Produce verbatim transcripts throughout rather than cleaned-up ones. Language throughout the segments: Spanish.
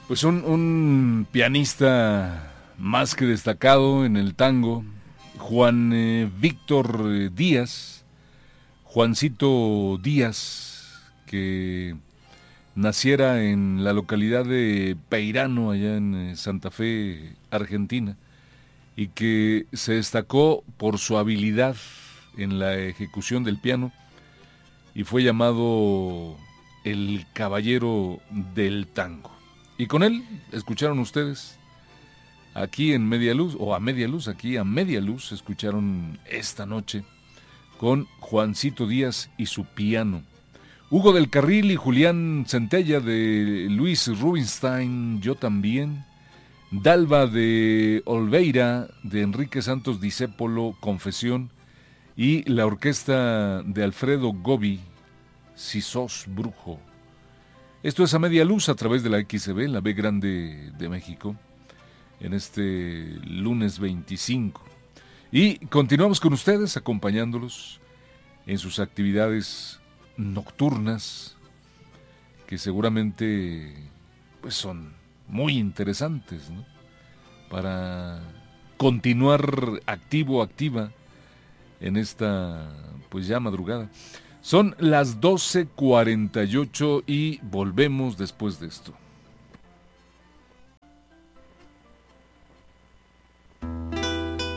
Pues un, un pianista más que destacado en el tango, Juan eh, Víctor eh, Díaz, Juancito Díaz, que naciera en la localidad de Peirano, allá en eh, Santa Fe, Argentina, y que se destacó por su habilidad en la ejecución del piano y fue llamado el caballero del tango. Y con él escucharon ustedes aquí en Media Luz, o a Media Luz, aquí a Media Luz, escucharon esta noche con Juancito Díaz y su piano. Hugo del Carril y Julián Centella de Luis Rubinstein, Yo también. Dalva de Olveira, de Enrique Santos Discépolo, Confesión. Y la orquesta de Alfredo Gobi, Si sos brujo. Esto es a Media Luz a través de la X C B, la B grande de México, en este lunes veinticinco. Y continuamos con ustedes, acompañándolos en sus actividades nocturnas, que seguramente pues son muy interesantes, ¿no? Para continuar activo, activa en esta pues ya madrugada. Son las doce cuarenta y ocho y volvemos después de esto.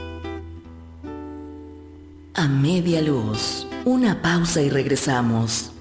A Media Luz, una pausa y regresamos.